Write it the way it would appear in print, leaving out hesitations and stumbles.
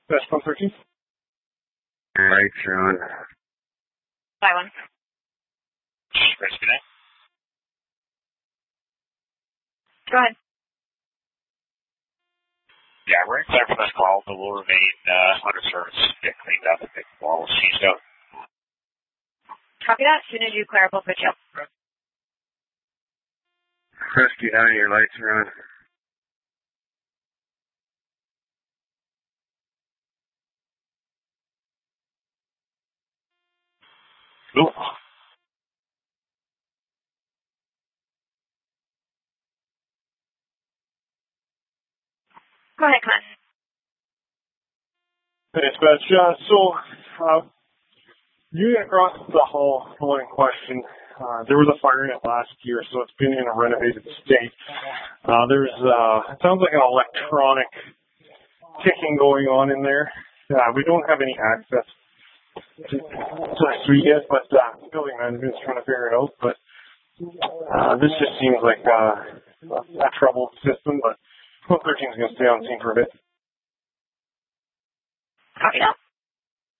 That's 113. Right, Ron. Bye, one. Chris, good night. Go ahead. Yeah, we're in clear for this call, but we'll remain under service. Get cleaned up and get the walls changed out. Copy that. As soon as you clear up, we'll put you up. Rescue down your lights, Ron. Ooh. Go ahead, Clint. Hey, Dispatch. Unit across the hall, the one in question, there was a fire in it last year, so it's been in a renovated state. There's, it sounds like an electronic ticking going on in there. We don't have any access to the suite yet, but building management's trying to figure it out. But this just seems like a troubled system, but 113 is going to stay on scene for a bit. Copy that.